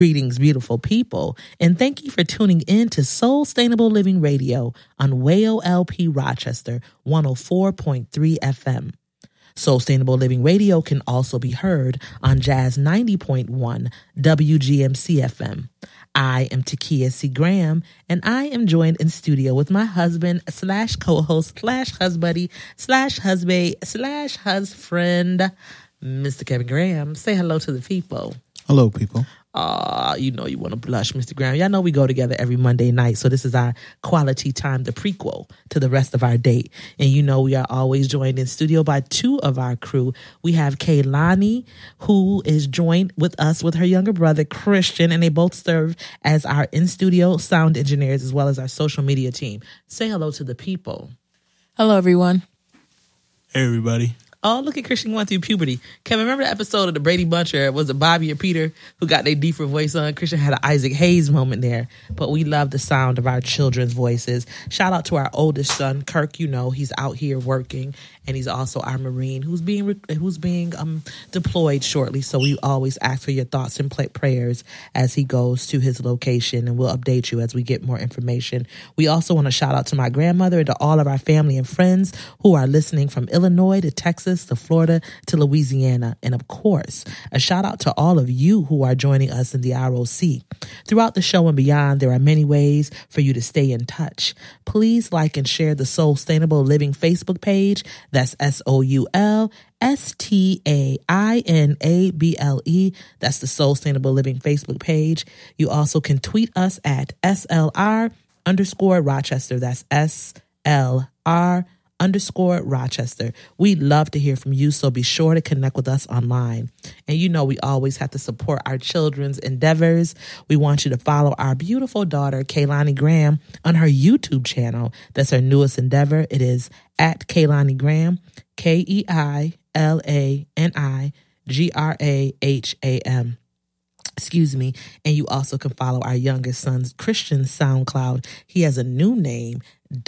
Greetings, beautiful people, and thank you for tuning in to Soul Sustainable Living Radio on WAOLP Rochester 104.3 FM. Soul Sustainable Living Radio can also be heard on Jazz 90.1 WGMC FM. I am Takia C. Graham, and I am joined in studio with my husband / co-host / husbuddy / husband / husfriend, Mr. Kevin Graham. Say hello to the people. Hello, people. You know you want to blush, Mr. Graham. Y'all know we go together every Monday night, so this is our quality time, the prequel to the rest of our date. And you know we are always joined in studio by two of our crew. We have Kaylani, who is joined with us with her younger brother, Christian, and they both serve as our in-studio sound engineers as well as our social media team. Say hello to the people. Hello, everyone. Hey, everybody. Oh, look at Christian going through puberty. Kevin, remember the episode of the Brady Bunch, or was it Bobby or Peter who got their deeper voice on? Christian had an Isaac Hayes moment there, but we love the sound of our children's voices. Shout out to our oldest son, Kirk. You know, he's out here working, and he's also our Marine who's being deployed shortly. So we always ask for your thoughts and prayers as he goes to his location, and we'll update you as we get more information. We also want to shout out to my grandmother and to all of our family and friends who are listening from Illinois to Texas to Florida to Louisiana. And of course, a shout out to all of you who are joining us in the ROC. Throughout the show and beyond, there are many ways for you to stay in touch. Please like and share the Soul Sustainable Living Facebook page. That's SOULSTAINABLE. That's the Soul Sustainable Living Facebook page. You also can tweet us at SLR_Rochester. That's SLR_Rochester. We love to hear from you, so be sure to connect with us online. And you know we always have to support our children's endeavors. We want you to follow our beautiful daughter, Kaylani Graham, on her YouTube channel. That's her newest endeavor. It is at Kaylani Graham, KEILANIGRAHAM. Excuse me. And you also can follow our youngest son's Christian SoundCloud. He has a new name,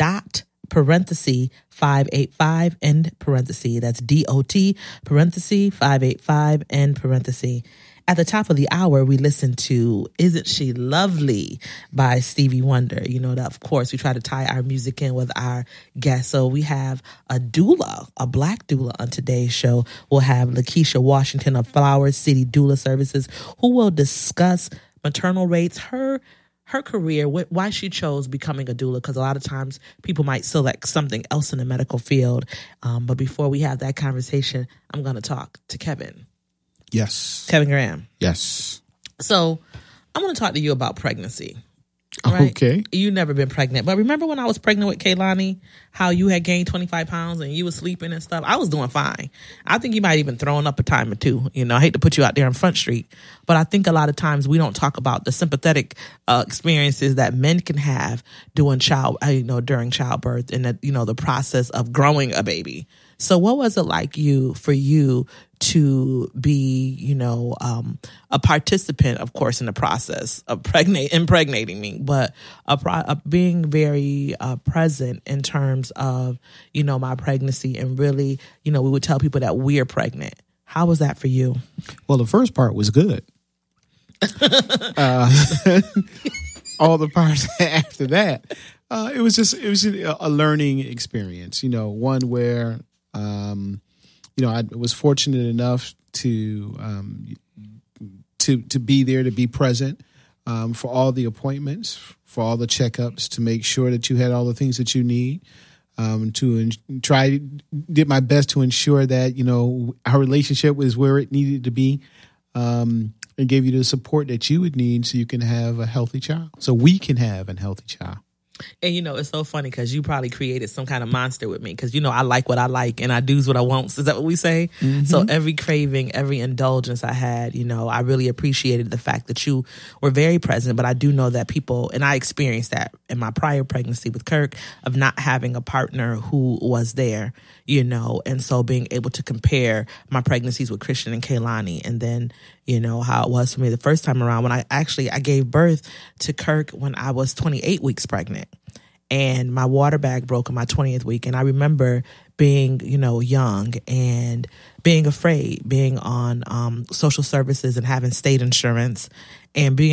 .585 end parenthesis. That's DOT parenthesis 585 end parenthesis. At the top of the hour, we listened to Isn't She Lovely by Stevie Wonder. You know, that of course, we try to tie our music in with our guests. So we have a doula, a black doula on today's show. We'll have Lakeisha Washington of Flowers City Doula Services, who will discuss maternal rates, her career, why she chose becoming a doula, because a lot of times people might select something else in the medical field. But before we have that conversation, I'm going to talk to Kevin. Yes. Kevin Graham. Yes. So I'm going to talk to you about pregnancy. Right? Okay. You've never been pregnant. But remember when I was pregnant with Kaylani, how you had gained 25 pounds and you was sleeping and stuff? I was doing fine. I think you might even thrown up a time or two. You know, I hate to put you out there on Front Street, but I think a lot of times we don't talk about the sympathetic experiences that men can have during childbirth and the process of growing a baby. So what was it like for you to be, a participant, of course, in the process of impregnating me, but being very present in terms of, my pregnancy, and really, we would tell people that we're pregnant. How was that for you? Well, the first part was good. All the parts after that, it was a learning experience, one where, I was fortunate enough to be there, to be present for all the appointments, for all the checkups, to make sure that you had all the things that you need, did my best to ensure that, our relationship was where it needed to be, and gave you the support that you would need so you can have a healthy child, so we can have a healthy child. And, it's so funny because you probably created some kind of monster with me because, I like what I like and I do what I want. Is that what we say? Mm-hmm. So every craving, every indulgence I had, I really appreciated the fact that you were very present. But I do know that people, and I experienced that in my prior pregnancy with Kirk, of not having a partner who was there, and so being able to compare my pregnancies with Christian and Kaylani, and then, how it was for me the first time around when I gave birth to Kirk when I was 28 weeks pregnant. and my water bag broke on my 20th week. And I remember being, young and being afraid, being on social services and having state insurance and being